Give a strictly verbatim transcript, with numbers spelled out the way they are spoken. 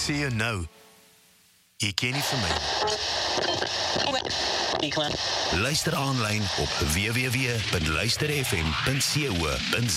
sê jou nou, jy ken nie vir my. Luister aanlyn op w w w punt luister f m punt co punt za.